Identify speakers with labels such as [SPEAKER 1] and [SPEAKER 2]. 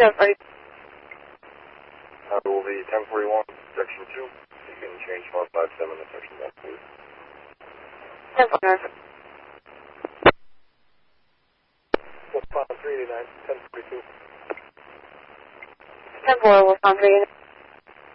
[SPEAKER 1] Yes, are you?
[SPEAKER 2] Will be 1041, section 2. You can change 157 to section 1, please.
[SPEAKER 1] 1049.
[SPEAKER 2] 389, 1042.
[SPEAKER 1] 10-4, we'll find 389.